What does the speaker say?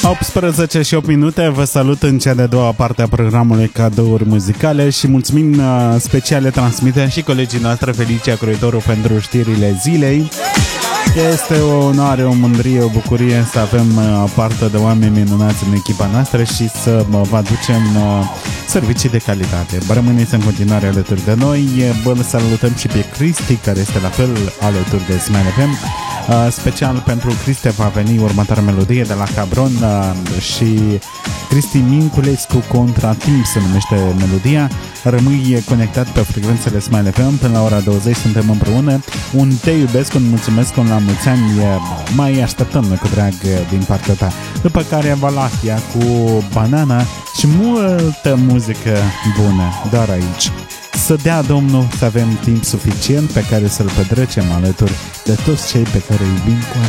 18 și 8 minute, vă salut în cea de-a doua parte a programului Cadouri Muzicale și mulțumim speciale transmitem și colegii noastre Felicia Croitoru pentru știrile zilei. Este o onoare, o mândrie, o bucurie să avem parte de oameni minunați în echipa noastră și să vă aducem servicii de calitate. Rămâneți în continuare alături de noi. Bă, salutăm și pe Cristi, care este la fel alături de Smile FM. Special pentru Cristi va veni următoarea melodie de la Cabron și Cristi Minculescu Contratimp se numește melodia. Rămâi conectat pe frecvențele Smile FM până la ora 20, suntem împreună. Un te iubesc, un mulțumesc, un la mulți ani, mai așteptăm noi cu drag din partea ta. După care Valahia cu Banana și multă muzică bună doar aici. Să dea Domnul să avem timp suficient pe care să-l petrecem alături de toți cei pe care îi iubim cu